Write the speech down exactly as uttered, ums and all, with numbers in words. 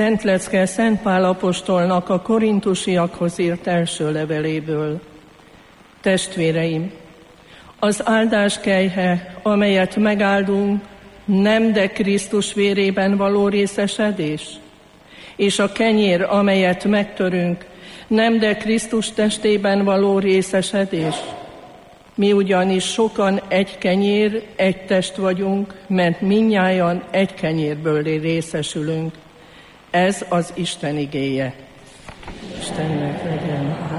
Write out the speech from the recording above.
Szent lecke Szent Pál apostolnak a korintusiakhoz írt első leveléből. Testvéreim, az áldás kelyhe, amelyet megáldunk, nem de Krisztus vérében való részesedés, és a kenyér, amelyet megtörünk, nem de Krisztus testében való részesedés. Mi ugyanis sokan egy kenyér, egy test vagyunk, mert mindnyájan egy kenyérből részesülünk. Ez az Isten igéje. Istennek legyen